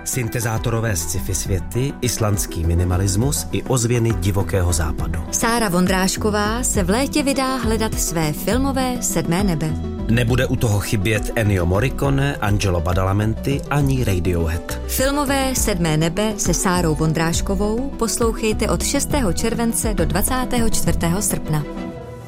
Syntezátorové sci-fi světy, islandský minimalismus i ozvěny divokého západu. Sára Vondrášková se v létě vydá hledat své filmové 7. nebe. Nebude u toho chybět Ennio Morricone, Angelo Badalamenti ani Radiohead. Filmové 7. nebe se Sárou Vondráškovou poslouchejte od 6. července do 24. srpna.